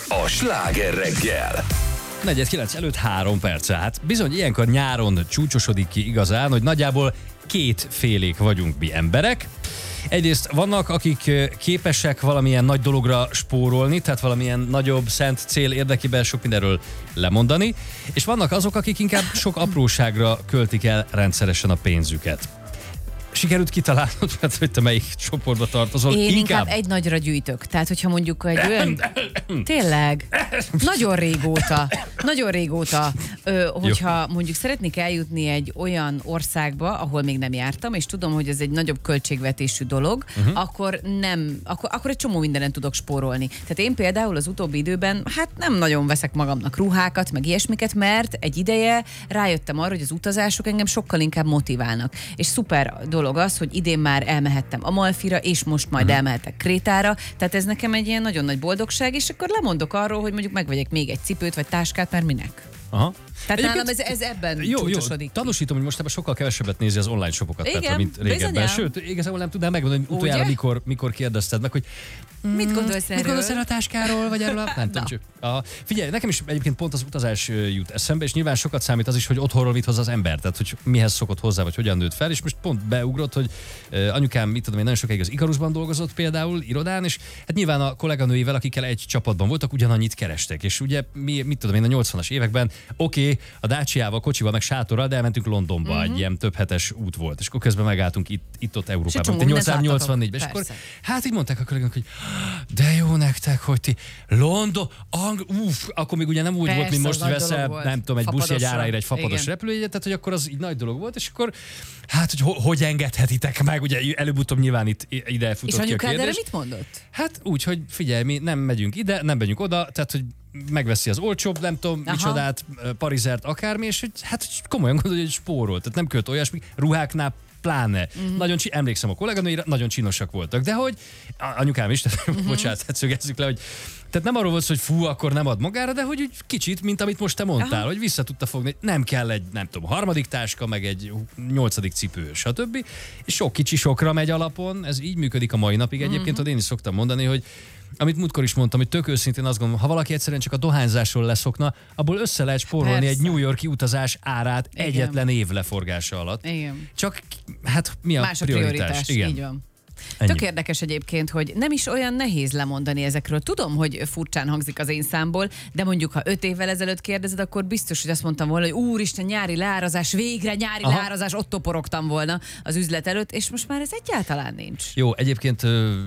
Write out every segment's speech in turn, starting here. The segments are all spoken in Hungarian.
a Sláger reggel. 4:09 előtt 3 perce. Hát bizony ilyenkor nyáron csúcsosodik ki igazán, hogy nagyjából kétfélék vagyunk mi emberek. Egyrészt vannak, akik képesek valamilyen nagy dologra spórolni, tehát valamilyen nagyobb szent cél érdekében sok mindenről lemondani, és vannak azok, akik inkább sok apróságra költik el rendszeresen a pénzüket. Sikerült kitalálnod, hogy te melyik csoportba tartozol? Én inkább egy nagyra gyűjtök. Tehát, hogyha mondjuk egy olyan... Tényleg, nagyon régóta, hogyha mondjuk szeretnék eljutni egy olyan országba, ahol még nem jártam, és tudom, hogy ez egy nagyobb költségvetésű dolog, akkor egy csomó mindenen tudok spórolni. Tehát én például az utóbbi időben nem nagyon veszek magamnak ruhákat, meg ilyesmiket, mert egy ideje rájöttem arra, hogy az utazások engem sokkal inkább motiválnak. És szuper dolog az, hogy idén már elmehettem Amalfira, és most majd elmehetek Krétára, tehát ez nekem egy ilyen nagyon nagy boldogság, és akkor lemondok arról, hogy mondjuk megvegyek még egy cipőt, vagy táskát, mert minek? Aha. Tehát nálam ez ebben csúcsosodik. Tanúsítom, hogy mostában sokkal kevesebbet nézi az online shopokat, Petra, mint régebben. Bizonyám. Sőt, igazából nem tudnám megmondani, hogy utoljára mikor kérdezted meg, hogy mit gondolsz erről? Mit gondolsz erről a táskáról, vagy erről a... Nem tudom, csak... Figyelj, nekem is egyébként pont az utazás jut eszembe, és nyilván sokat számít az is, hogy otthonról mit hoz az ember, tehát hogy mihez szokott hozzá, vagy hogyan nőtt fel, és most pont beugrott, hogy anyukám, mit tudom én, nagyon sokáig az Ikarusban dolgozott például, irodán, és hát nyilván a kolléganőivel, akikkel egy csapatban voltak, ugyanannyit kerestek, és ugye mi, mit tudom én, a 80-as években, a Dacia-val, kocsival, meg sátorral, de elmentünk Londonba, egy ilyen több hetes út volt, és akkor közben megálltunk itt-ott Európában, 884-ben, és akkor hát így mondták a kollégánk, hogy de jó nektek, hogy ti London, akkor még ugye nem úgy volt, mint most, hogy veszel, nem tudom, egy buszjegy áráért egy fapados repülőjegyet, tehát hogy akkor az így nagy dolog volt, és akkor hát, hogy engedhetitek meg, ugye előbb-utóbb nyilván ide futott ki a kérdés. És anyukád erre mit mondott? Hát úgy, hogy figyelj, mi nem megyünk ide, nem megyünk oda, tehát hogy megveszi az olcsóbb, nem tudom, micsodát, parizert, akármi, és hogy hát komolyan gondolja, hogy spórol, tehát nem költ olyasmi, ruháknál pláne. Nagyon emlékszem a kolléganőire, nagyon csinosak voltak, de hogy anyukám is, bocsánat, szögezzük le, hogy tehát nem arról volt, hogy fú, akkor nem ad magára, de hogy úgy kicsit, mint amit most te mondtál, hogy vissza tudta fogni, nem kell egy, nem tudom, harmadik táska, meg egy 8. cipő, stb. És sok kicsi sokra megy alapon, ez így működik a mai napig egyébként, hogy én is szoktam mondani, hogy amit múltkor is mondtam, hogy tök őszintén azt gondolom, ha valaki egyszerűen csak a dohányzásról leszokna, abból össze lehet spórolni egy New York-i utazás árát egyetlen év leforgása alatt. Igen. Csak hát mi a más prioritás? Igen. Így van. Ennyi. Tök érdekes egyébként, hogy nem is olyan nehéz lemondani ezekről. Tudom, hogy furcsán hangzik az én számból, de mondjuk, ha 5 évvel ezelőtt kérdezed, akkor biztos, hogy azt mondtam volna, hogy úristen, nyári leárazás, végre nyári leárazás, ott toporogtam volna az üzlet előtt, és most már ez egyáltalán nincs. Jó, egyébként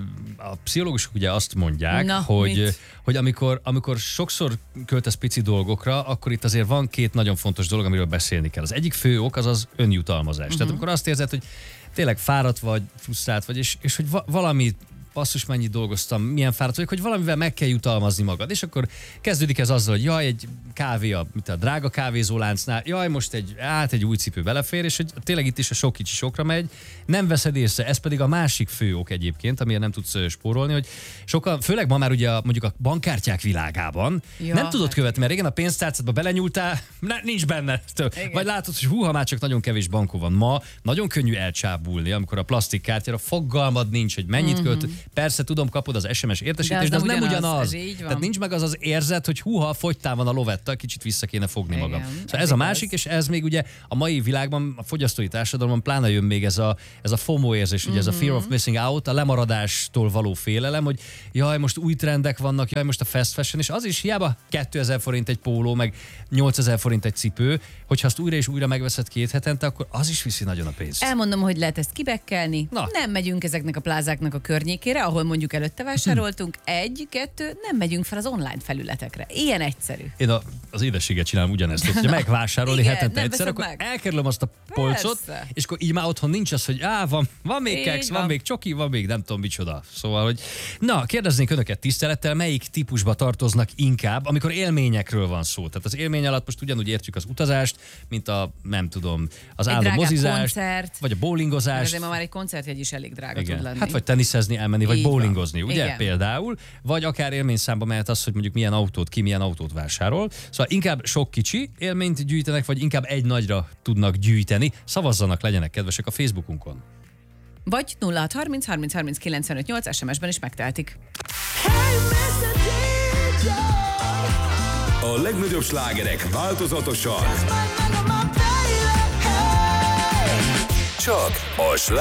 a pszichológusok ugye azt mondják, hogy amikor sokszor költesz pici dolgokra, akkor itt azért van 2 nagyon fontos dolog, amiről beszélni kell. Az egyik fő ok az önjutalmazás. Tehát amikor azt érzed, hogy tényleg fáradt vagy, frusztrált vagy, és hogy valami, basszus, mennyit dolgoztam, milyen fáradt vagyok, hogy valamivel meg kell jutalmazni magad. És akkor kezdődik ez azzal, hogy jaj, egy kávé a drága kávézóláncnál, jaj, most egy új cipő belefér, és hogy tényleg itt is a sok kicsi sokra megy, nem veszed észre. Ez pedig a másik fő ok egyébként, amiért nem tudsz spórolni, hogy sokan, főleg ma már ugye mondjuk a bankkártyák világában nem tudod követni, mert régen a pénztárcádba belenyúltál, nincs benne. Vagy látod, hogy húha, már csak nagyon kevés bankó van. Ma nagyon könnyű elcsábulni, amikor a plastikkártyára fogalmad nincs, hogy mennyit költ. Persze tudom, kapod az SMS értesítést, de az nem ugyanaz. Tehát nincs meg az érzet, hogy húha, fogytál van a lovetta, kicsit vissza kéne fogni magam. Szóval ez a másik, és ez még ugye a mai világban, a fogyasztói társadalomban pláne jön még ez a FOMO érzés, ugye ez a fear of missing out, a lemaradástól való félelem, hogy jaj, most új trendek vannak, jaj, most a fast fashion, és az is hiába 2000 forint egy póló, meg 8000 forint egy cipő, hogyha azt újra és újra megveszed 2 hetente, akkor az is viszi nagyon a pénzt. Elmondom, hogy lehet ezt kibekkelni. Nem megyünk ezeknek a plázáknak a környékére, ahol mondjuk előtte vásároltunk. 1, 2, nem megyünk fel az online felületekre. Ilyen egyszerű. Én az édességet csinálom ugyanezt, hogy megvásárolni hetente egyszer, akkor elkerülöm azt a polcot, és akkor így már otthon nincs az, hogy van még keks, van még csoki, van még nem tudom micsoda. Szóval, hogy kérdeznék önöket tisztelettel, melyik típusba tartoznak inkább, amikor élményekről van szó. Tehát az élmény alatt most ugyanúgy értjük az utazást, mint az állandó mozizást, vagy a bowlingozást. Azért ma már egy koncertjegy is elég drága tud lenni. Hát vagy teniszezni, elmenni, vagy bowlingozni, ugye? Igen. Például. Vagy akár élményszámba mehet az, hogy mondjuk milyen autót vásárol. Szóval inkább sok kicsi élményt gyűjtenek, vagy inkább egy nagyra tudnak gyűjteni. Szavazzanak, legyenek kedvesek a Facebookunkon. Vagy 0630 30 30 95 8 SMS-ben is megtehetik. Hey, Mr. DJ! A legnagyobb slágerek változatosan. Csak a